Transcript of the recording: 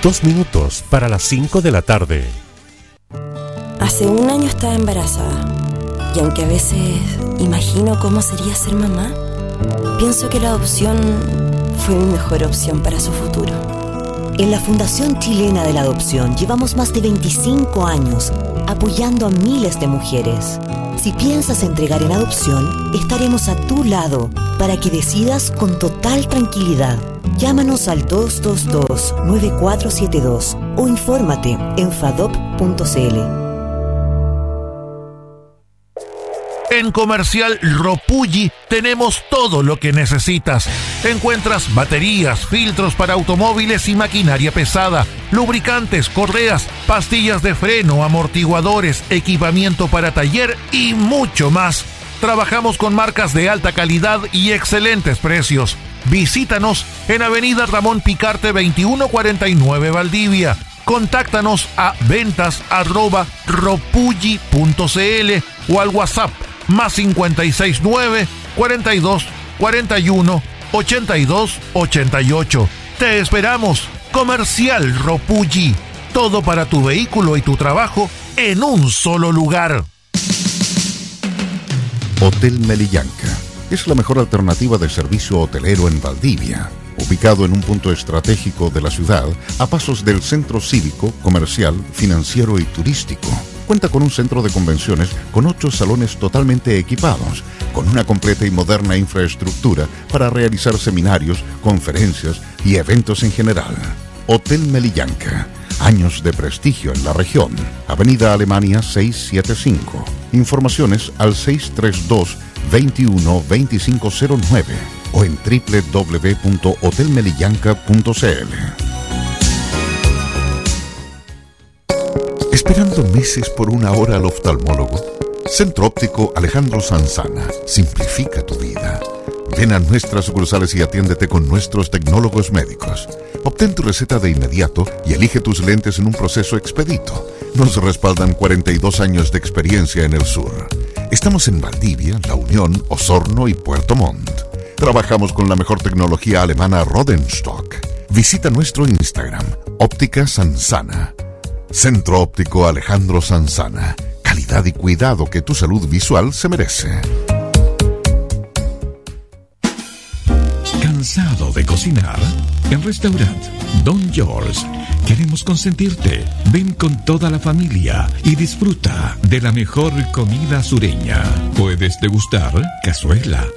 2 minutos para las 5 de la tarde. Hace un año estaba embarazada y aunque a veces imagino cómo sería ser mamá, pienso que la adopción fue mi mejor opción para su futuro. En la Fundación Chilena de la Adopción llevamos más de 25 años apoyando a miles de mujeres. Si piensas entregar en adopción, estaremos a tu lado para que decidas con total tranquilidad. Llámanos al 222-9472 o infórmate en fadop.cl. En Comercial Ropulli tenemos todo lo que necesitas. Encuentras baterías, filtros para automóviles y maquinaria pesada, lubricantes, correas, pastillas de freno, amortiguadores, equipamiento para taller y mucho más. Trabajamos con marcas de alta calidad y excelentes precios. Visítanos en Avenida Ramón Picarte 2149 Valdivia. Contáctanos a ventas@ropulli.cl o al WhatsApp más 569 42 41 82 88. Te esperamos. Comercial Ropulli. Todo para tu vehículo y tu trabajo en un solo lugar. Hotel Meliyanca es la mejor alternativa de servicio hotelero en Valdivia. Ubicado en un punto estratégico de la ciudad, a pasos del centro cívico, comercial, financiero y turístico. Cuenta con un centro de convenciones con 8 salones totalmente equipados, con una completa y moderna infraestructura para realizar seminarios, conferencias y eventos en general. Hotel Meliyanca. Años de prestigio en la región. Avenida Alemania 675. Informaciones al 632-21-2509 o en www.hotelmeliyanca.cl. ¿Esperando meses por una hora al oftalmólogo? Centro Óptico Alejandro Sanzana simplifica tu vida. Ven a nuestras sucursales y atiéndete con nuestros tecnólogos médicos. Obtén tu receta de inmediato y elige tus lentes en un proceso expedito. Nos respaldan 42 años de experiencia en el sur. Estamos en Valdivia, La Unión, Osorno y Puerto Montt. Trabajamos con la mejor tecnología alemana Rodenstock. Visita nuestro Instagram, Óptica Sanzana. Centro Óptico Alejandro Sanzana. Calidad y cuidado que tu salud visual se merece. ¿Cansado de cocinar? En Restaurant Don George queremos consentirte. Ven con toda la familia y disfruta de la mejor comida sureña. Puedes degustar cazuela,